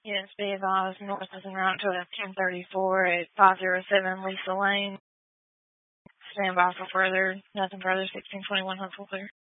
Yes, be advised, north is en route to a 1034 at 507 Lisa Lane. Stand by for further. Nothing further. 1621 Huntsville clear.